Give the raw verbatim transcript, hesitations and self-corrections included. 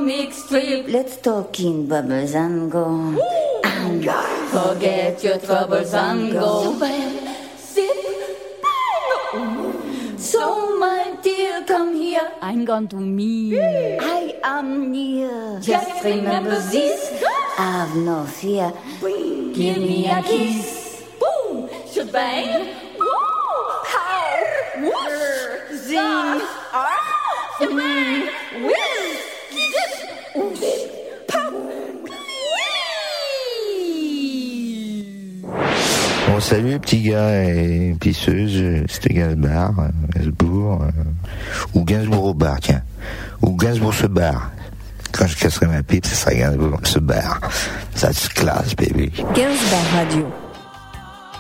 comic strip. Let's talk in bubbles and go. And Forget your troubles and go. So bang, zip, bang. So my dear, come here. I'm going to meet. I am near. Just remember this. Have no fear. Give me a kiss. Boom, shebang. Woo, pow, whoosh, zing, ah, shebang, whiz, zip, zip, pow, whee. Bon, salut petits gars et pisseuses, c'était Gainsbourg, euh, Gainsbourg, euh, ou Gainsbourg au bar, tiens, ou Gainsbourg se barre. Quand je casserai ma pipe, ce sera Gainsbourg se barre. That's class, baby. Gainsbourg Radio.